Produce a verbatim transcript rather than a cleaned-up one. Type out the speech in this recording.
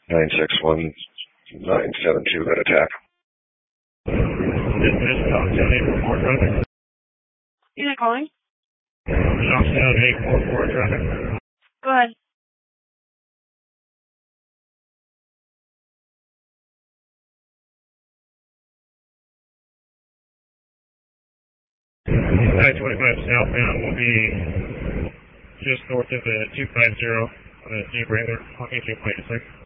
nine six one nine seven two, that attack. Who's that calling? Southbound eight four four traffic. Go ahead. I twenty-five southbound will be just north of the two five zero, uh, Jeep Wrangler, honking two point six.